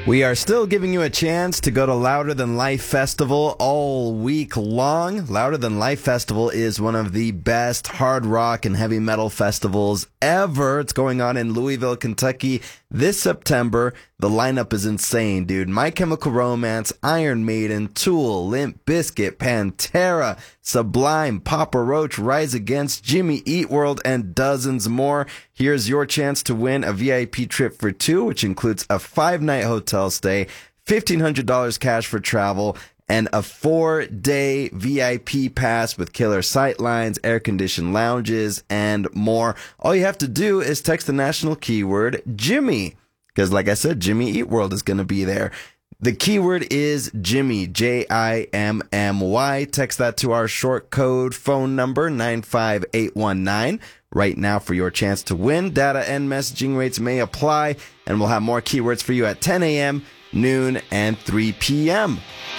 We are still giving you a chance to go to Louder Than Life Festival all week long. Louder Than Life Festival is one of the best hard rock and heavy metal festivals ever. It's going on in Louisville, Kentucky this September. The lineup is insane, dude. My Chemical Romance, Iron Maiden, Tool, Limp Bizkit, Pantera, Sublime, Papa Roach, Rise Against, Jimmy Eat World, and dozens more. Here's your chance to win a VIP trip for two, which includes a 5-night hotel stay, $1,500 cash for travel, and a 4-day VIP pass with killer sightlines, air-conditioned lounges, and more. All you have to do is text the national keyword Jimmy, because like I said, Jimmy Eat World is going to be there. The keyword is Jimmy, Jimmy. Text that to our short code phone number, 95819. Right now for your chance to win. Data and messaging rates may apply, and we'll have more keywords for you at 10 a.m., noon, and 3 p.m.